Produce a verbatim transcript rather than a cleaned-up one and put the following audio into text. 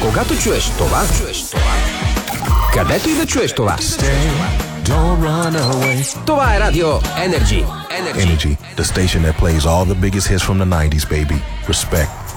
Кога то чуеш това, чуеш това, където и да чуеш това. Stay, don't run away. Това е Радио Energy. Energy. Energy, the station that plays all the biggest hits from the nineties, baby. Respect.